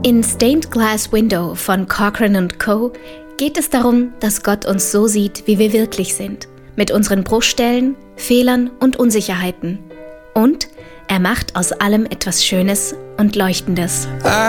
In Stained Glass Window von Cochran & Co. geht es darum, dass Gott uns so sieht, wie wir wirklich sind, mit unseren Bruchstellen, Fehlern und Unsicherheiten. Und er macht aus allem etwas Schönes und Leuchtendes.